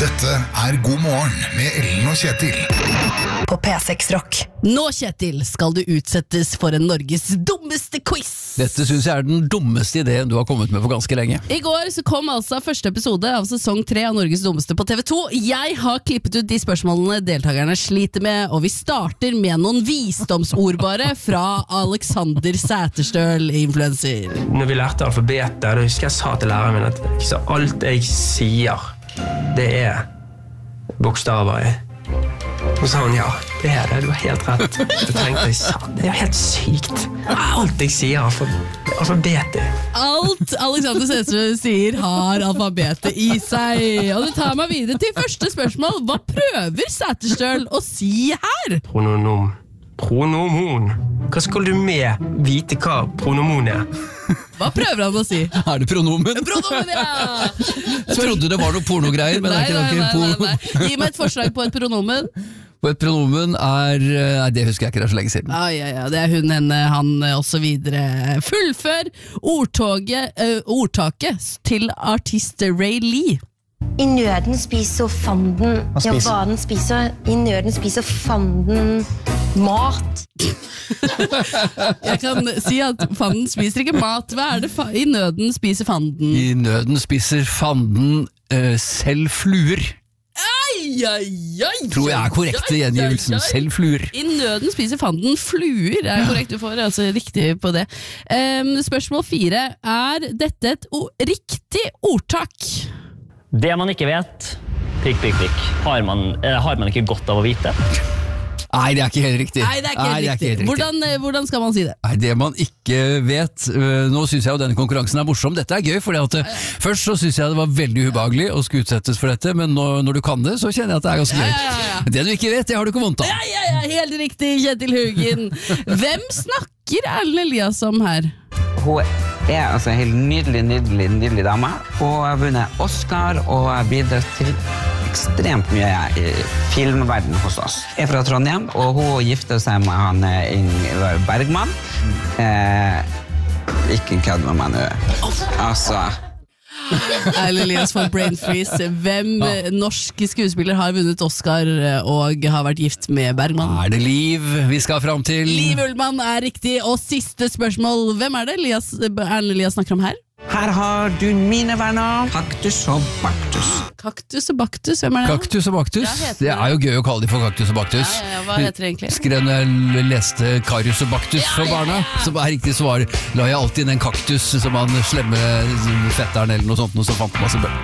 Dette God morgen med Ellen og Kjetil. På P6 Rock. Nå, Kjetil, skal du utsettes for en Norges dummeste quiz. Dette synes jeg den dummeste ideen du har kommet med for ganske lenge. I går så kom altså første episode av sesong 3 av Norges dummeste på TV 2. Jeg har klippet ut de spørsmålene deltakerne sliter med, og vi starter med noen visdomsord bare fra Alexander Sæterstøl, influencer. Når vi lærte alfabetet, da husker jeg sa til læreren min at alt jeg sier, det bokstaver i. Og sa hun, ja, det det, du har helt rett. Så tenkte jeg, det jo helt sykt. Alt jeg sier alfabetet. Alt Alexander Sæterstøl sier har alfabetet i seg. Og det tar meg videre til første spørsmål. Hva prøver Sæterstøl å si her? Pronomon. Hva skal du med vite hva pronomon Hva prøver han å si? Det pronomen? Pronomen, ja! Jeg trodde det var noe pornogreier, men Nei. Gi meg et forslag på et pronomen. Og et pronomen nei, det husker jeg ikke, det så lenge siden. Ja, det hun, henne, han og så videre. Fullfør ordtaket til artist Ray Lee. I nøden spiser fanden. Ja, hva den spiser. I nøden spiser fanden mat. Jeg kan si at fanden spiser ikke mat. Hva det i nøden spiser fanden? I nøden spiser fanden selv fluer. Tror jeg korrekt gjengivelsen. Selv fluer. I nøden spiser fanden fluer. Korrekt, du får altså riktig på det. Spørsmål 4. Dette et riktig ordtak? Det man ikke vet, prikk, har man ikke godt av å vite? Nei, det ikke helt riktig. Nei, det ikke helt riktig. Hvordan skal man si det? Nei, det man ikke vet. Nå synes jeg jo denne konkurransen morsom. Dette gøy, fordi at først så synes jeg det var veldig ubehagelig å skulle utsettes for dette, men når du kan det, så kjenner jeg at det ganske gøy. Ja. Det du ikke vet, det har du ikke vondt av. Ja, helt riktig, Kjetil Hugin. Hvem snakker Erlend Elias om her? Hun altså en helt nydelig dame, og har vunnet Oscar og har bidratt til ekstremt mye i filmverden hos oss. Jeg fra Trondheim, og hun gifter seg med han Ingvar Bergman. Ikke kødd med meg nå. Altså... Erlend Elias får brain freeze. Hvem norske skuespiller har vunnet Oscar og har vært gift med Bergman? Det Liv vi skal fram til? Liv Ullmann riktig. Og siste spørsmål. Hvem det Erlend Elias snakker om her? Her har du mine venner, Kaktus og Baktus. Kaktus og Baktus, hvem det? Kaktus og Baktus? Det jo gøy å kalle de for Kaktus og Baktus. Hva heter det egentlig? Skrev jeg leste Karius og Baktus for barna, så riktig svar la jeg alltid inn en kaktus som han slemme fetteren eller noe sånt, og så fant masse bøll.